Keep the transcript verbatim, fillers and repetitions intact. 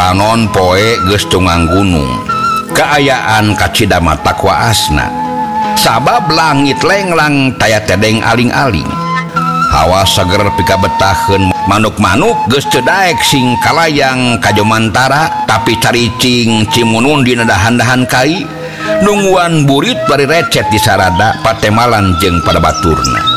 Panon poe geus tungang gunung kaayaan kacidama takwa asna sabab langit lenglang taya tedeng aling-aling hawa seger pikabetaheun manuk-manuk geus teu daek sing kalayang ka Jomantara tapi caricing cimunun dina dahan-dahan kai nungguan burit bari recet di sarada patemalan jeung pada baturna